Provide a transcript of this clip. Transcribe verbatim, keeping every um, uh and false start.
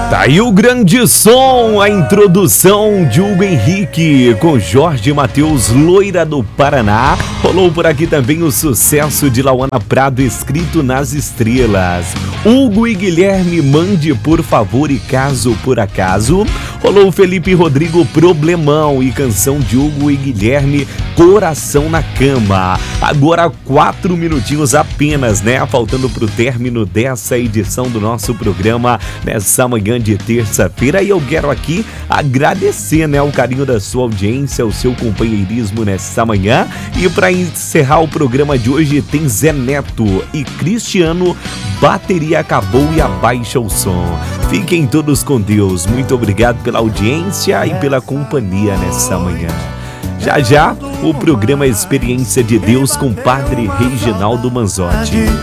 Tá aí o grande som, a introdução de Hugo Henrique com Jorge Mateus, Loira do Paraná. Rolou por aqui também o sucesso de Lauana Prado, Escrito nas Estrelas. Hugo e Guilherme, Mande por Favor e Caso por Acaso. Rolou Felipe Rodrigo, Problemão, e canção de Hugo e Guilherme, Coração na Cama. Agora quatro minutinhos apenas, né? Faltando pro término dessa edição do nosso programa nessa manhã de terça-feira. E eu quero aqui agradecer, né, o carinho da sua audiência, o seu companheirismo nessa manhã. E para encerrar o programa de hoje tem Zé Neto e Cristiano, Bateria Acabou e Abaixa o Som. Fiquem todos com Deus. Muito obrigado pela audiência e pela companhia nessa manhã. Já já, o programa Experiência de Deus com Padre Reginaldo Manzotti.